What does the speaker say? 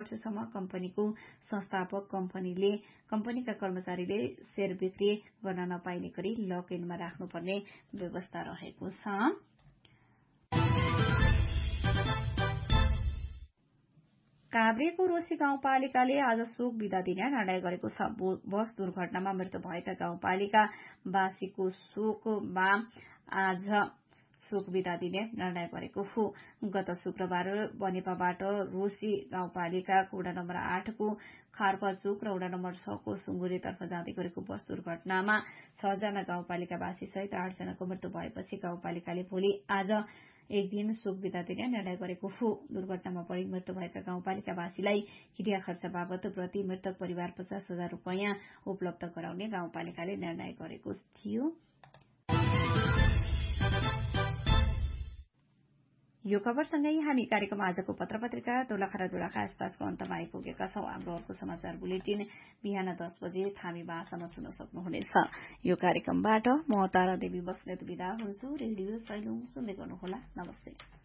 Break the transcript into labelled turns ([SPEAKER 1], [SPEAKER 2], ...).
[SPEAKER 1] वर्षसम्म कम्पनीको संस्थापक कम्पनीका कर्मचारीले शेयर बिक्री गर्न नपाइने गरी लक इनमा राख्नुपर्ने व्यवस्था रहेको छ। काभ्रेको रोशी गाउँपालिकाले आज शोक विदा दिने निर्णय गरेको छ। बस दुर्घटनामा मृत्यु भएका गाउँपालिकावासीको शोकमा आज शोक विदा दिने निर्णय गरेको हो। गत शुक्रबार बनेपाबाट रोशी गाउँपालिकाको वडा नम्बर 8 को खारपाचोक र वडा नम्बर 6 को सुङ्गुरेतर्फ जाँदै गरेको बस दुर्घटनामा 6 जना गाउँपालिकावासी सहित 8 जनाको मृत्यु भएपछि गाउँपालिकाले भोलि आज एक दिन शोक विदा दिने निर्णय गरेको हो। दुर्घटनामा परि मृत्यु भएका गाउँपालिकावासीलाई क्रिया खर्च बाबत प्रति मृतक परिवार 50,000 रूपियाँ उपलब्ध गराउने गाउँपालिकाले निर्णय गरेको थियो। यो खबरसँगै हामी कार्यक्रम आजको पत्रपत्रिका दोलखा र दोलखा आसपासको अन्तमा आइपुगेका छौं। हाम्रो अर्को समाचार बुलेटिन बिहान 10 बजे थामी भाषामा सुन्न सक्नुहुनेछ। यो कार्यक्रमबाट म तारा देवी बस्नेत बिदा हुन्छु। रेडियो सैलुङ सुन्दै गर्नुहोला। नमस्ते।